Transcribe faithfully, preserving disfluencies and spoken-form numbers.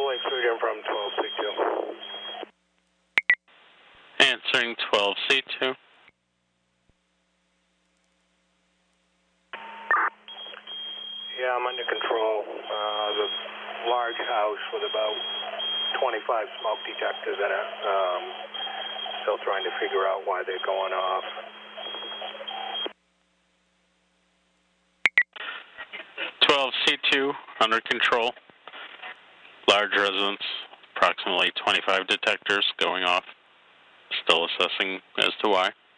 Lake Freedom from twelve C two. Answering twelve C two. Yeah, I'm under control. Uh, the large house with about twenty-five smoke detectors in it. Um, still trying to figure out why they're going off. twelve C two, under control. Large residence, approximately twenty-five detectors going off. Still assessing as to why.